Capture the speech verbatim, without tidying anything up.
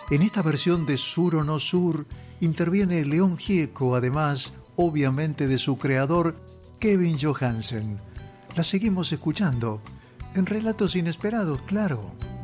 En esta versión de Sur o no Sur interviene León Gieco, además, obviamente, de su creador, Kevin Johansen. La seguimos escuchando, en Relatos Inesperados, claro.